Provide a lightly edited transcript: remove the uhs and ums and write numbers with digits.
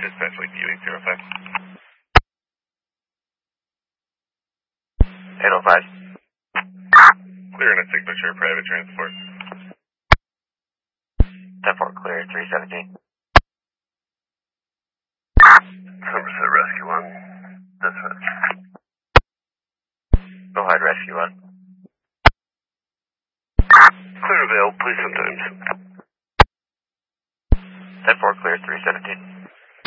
Dispatch Lake Buick 05. 805. Clear in a signature, private transport. 10-4 clear, 317. Somerset Rescue 1. Dispatch. Go ahead, Rescue 1. Clear avail, please sometimes. 10-4 clear, 317.